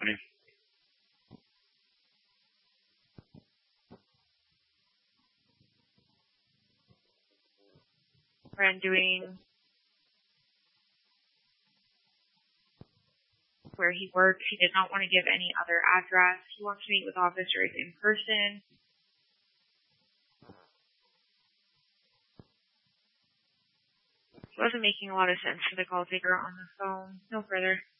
happening? Friend doing where he works. He did not want to give any other address. He wants to meet with officers in person. It wasn't making a lot of sense for the call taker on the phone. No further.